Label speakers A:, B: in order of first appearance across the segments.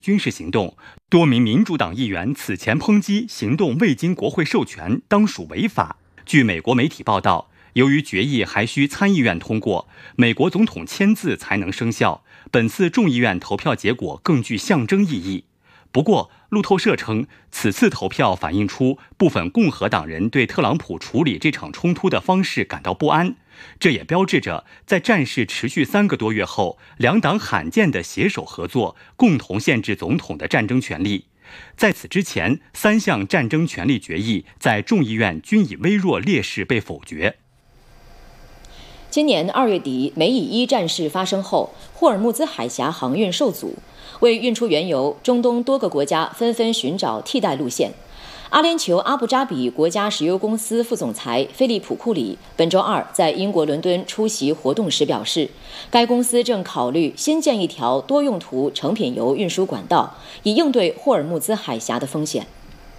A: 军事行动，多名民主党议员此前抨击行动未经国会授权，当属违法。据美国媒体报道，由于决议还需参议院通过，美国总统签字才能生效，本次众议院投票结果更具象征意义。不过，路透社称，此次投票反映出部分共和党人对特朗普处理这场冲突的方式感到不安，这也标志着在战事持续3个多月后，两党罕见的携手合作，共同限制总统的战争权利。在此之前，3项战争权利决议在众议院均以微弱劣势被否决。
B: 今年2月底，美以1战事发生后，霍尔木兹海峡航运受阻，为运出原油，中东多个国家纷纷寻找替代路线。阿联酋阿布扎比国家石油公司副总裁菲利普·库里本周2在英国伦敦出席活动时表示，该公司正考虑新建一条多用途成品油运输管道，以应对霍尔木兹海峡的风险。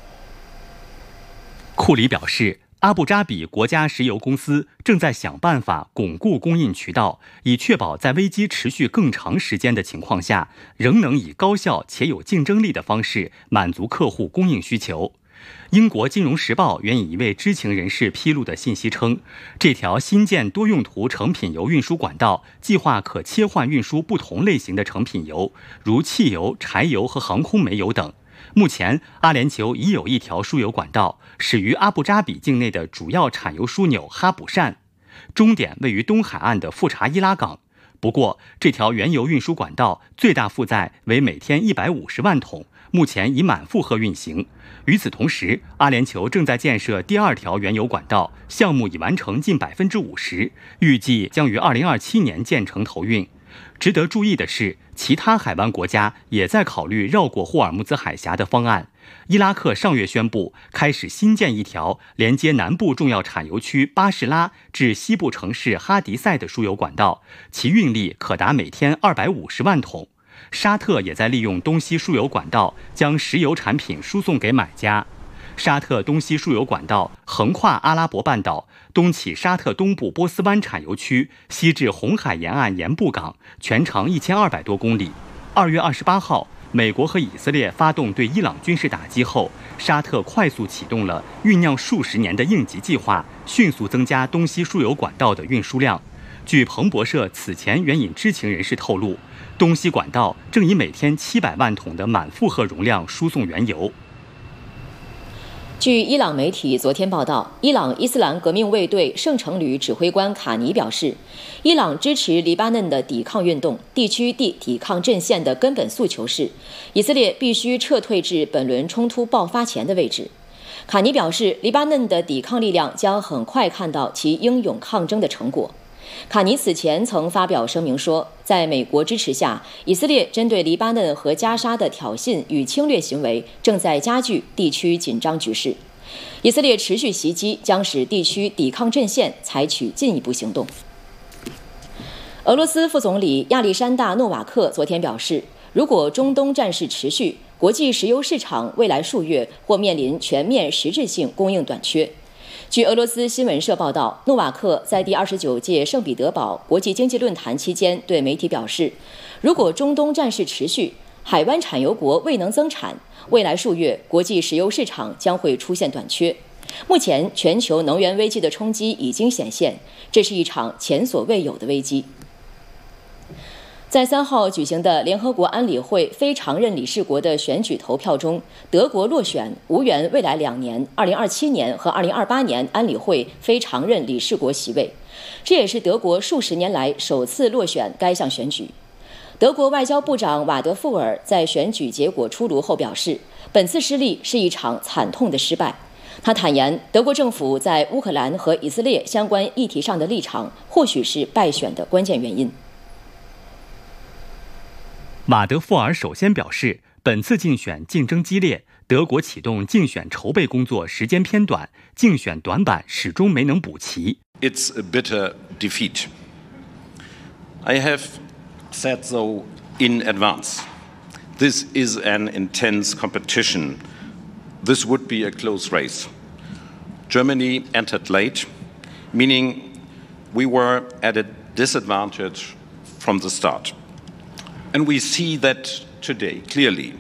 A: 库里表示，阿布扎比国家石油公司正在想办法巩固供应渠道，以确保在危机持续更长时间的情况下，仍能以高效且有竞争力的方式满足客户供应需求。英国金融时报援引一位知情人士披露的信息称，这条新建多用途成品油运输管道计划可切换运输不同类型的成品油，如汽油、柴油和航空煤油等。目前，阿联酋已有一条输油管道，始于阿布扎比境内的主要产油枢纽哈卜善，终点位于东海岸的富查伊拉港。不过，这条原油运输管道最大负载为每天150万桶，目前已满负荷运行。与此同时，阿联酋正在建设第2条原油管道，项目已完成近50%，预计将于2027年建成投运。值得注意的是，其他海湾国家也在考虑绕过霍尔木兹海峡的方案。伊拉克上月宣布开始新建一条连接南部重要产油区巴士拉至西部城市哈迪塞的输油管道，其运力可达每天250万桶。沙特也在利用东西输油管道将石油产品输送给买家。沙特东西输油管道横跨阿拉伯半岛，东起沙特东部波斯湾产油区，西至红海沿岸盐布港，全长1200多公里。2月28号，美国和以色列发动对伊朗军事打击后，沙特快速启动了酝酿数十年的应急计划，迅速增加东西输油管道的运输量。据彭博社此前援引知情人士透露，东西管道正以每天700万桶的满负荷容量输送原油。
B: 据伊朗媒体昨天报道，伊朗伊斯兰革命卫队圣城旅指挥官卡尼表示，伊朗支持黎巴嫩的抵抗运动，地区抵抗阵线的根本诉求是，以色列必须撤退至本轮冲突爆发前的位置。卡尼表示，黎巴嫩的抵抗力量将很快看到其英勇抗争的成果。卡尼此前曾发表声明说，在美国支持下，以色列针对黎巴嫩和加沙的挑衅与侵略行为正在加剧地区紧张局势。以色列持续袭击将使地区抵抗阵线采取进一步行动。俄罗斯副总理亚历山大·诺瓦克昨天表示，如果中东战事持续，国际石油市场未来数月或面临全面实质性供应短缺。据俄罗斯新闻社报道，诺瓦克在第29届圣彼得堡国际经济论坛期间对媒体表示，如果中东战事持续，海湾产油国未能增产，未来数月国际石油市场将会出现短缺。目前全球能源危机的冲击已经显现，这是一场前所未有的危机。在3号举行的联合国安理会非常任理事国的选举投票中，德国落选，无缘未来2年2027年和2028年安理会非常任理事国席位，这也是德国数十年来首次落选该项选举。德国外交部长瓦德富尔在选举结果出炉后表示，本次失利是一场惨痛的失败。他坦言，德国政府在乌克兰和以色列相关议题上的立场或许是败选的关键原因。
A: 马德富尔首先表示，本次竞选竞争激烈，德国启动竞选筹备工作时间偏短，竞选短板始终没能补齐。
C: It's a bitter defeat. I have said so in advance. This is an intense competition. This would be a close race. Germany entered late, meaning we were at a disadvantage from the start. And we see that today, clearly.